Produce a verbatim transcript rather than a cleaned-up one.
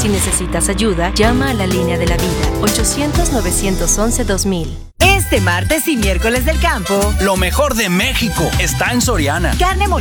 Si necesitas ayuda, llama a la línea de la vida, ochocientos, novecientos once, dos mil. Este martes y miércoles del campo, lo mejor de México está en Soriana. Carne molida